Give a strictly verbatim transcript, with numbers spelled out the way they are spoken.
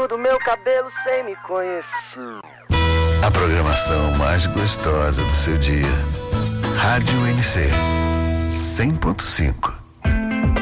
fio do meu cabelo sem me conhecer. A programação mais gostosa do seu dia. Rádio N C cem ponto cinco.